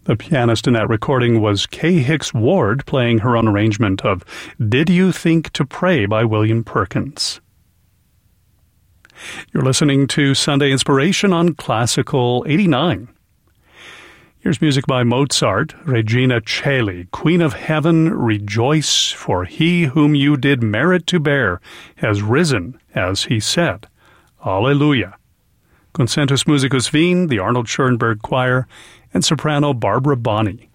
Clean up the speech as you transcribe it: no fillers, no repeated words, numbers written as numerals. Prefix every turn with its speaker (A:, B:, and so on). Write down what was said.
A: The pianist in that recording was Kay Hicks Ward, playing her own arrangement of Did You Think to Pray by William Perkins. You're listening to Sunday Inspiration on Classical 89. Here's music by Mozart, Regina Coeli, Queen of Heaven, rejoice, for he whom you did merit to bear has risen, as he said. Alleluia. Concentus Musicus Wien, the Arnold Schoenberg Choir, and soprano Barbara Bonney.